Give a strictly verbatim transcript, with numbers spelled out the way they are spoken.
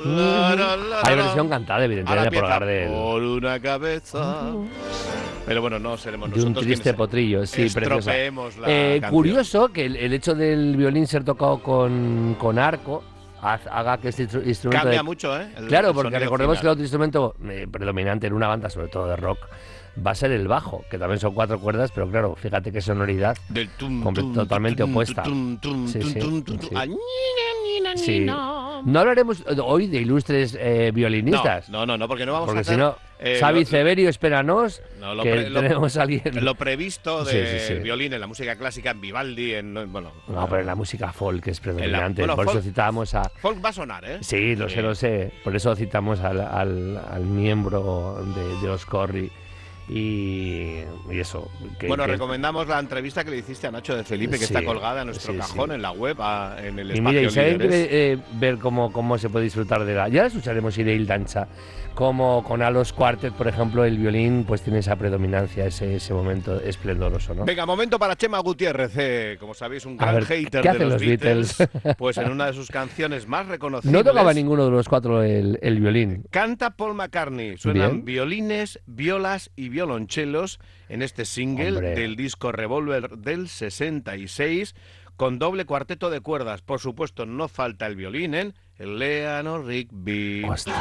Hay versión cantada, evidentemente, por Gardel. Por una cabeza. Pero bueno, no seremos De nosotros un triste potrillo, sí, preciosa. la eh, canción. Curioso que el, el hecho del violín ser tocado con, con arco haga que este instrumento... Cambia de... mucho, ¿eh? El, claro, el porque recordemos final. que el otro instrumento eh, predominante en una banda, sobre todo de rock, va a ser el bajo, que también son cuatro cuerdas, pero claro, fíjate qué sonoridad Del tum, tum, totalmente tum, opuesta. Tum, tum, sí, sí, tum, tum, sí. Sí. No hablaremos hoy de ilustres eh, violinistas. No, no, no, porque no vamos porque a hacer... si no, eh, Xavi lo, Severio, espéranos, no, lo que pre, tenemos lo, a alguien... Lo previsto de sí, sí, sí. violín en la música clásica, en Vivaldi, en... Bueno, no, pero en la música folk es predominante, la, bueno, por folk, eso citábamos a... Folk va a sonar, ¿eh? Sí, lo sí. sé, lo sé. Por eso citamos al, al, al miembro de, de Oscorri. Y, y eso. Que, bueno, que... recomendamos la entrevista que le hiciste a Nacho de Felipe, que sí, está colgada en nuestro sí, cajón, sí. en la web, a, en el y espacio mira, y si alguien Líderes. quiere eh, ver cómo, cómo se puede disfrutar de la... Ya la escucharemos Ireil Dancha, como con Alos Quartet, por ejemplo, el violín pues tiene esa predominancia, ese, ese momento esplendoroso, ¿no? Venga, momento para Chema Gutiérrez, eh, como sabéis, un gran ver, hater ¿qué de hacen los, los Beatles, Beatles? Pues en una de sus canciones más reconocibles... No tocaba ninguno de los cuatro el, el violín. Canta Paul McCartney, suenan Bien. violines, violas y violonchelos en este single Hombre. del disco Revolver del sesenta y seis, con doble cuarteto de cuerdas. Por supuesto, no falta el violín en Eleanor Rigby. Ostras.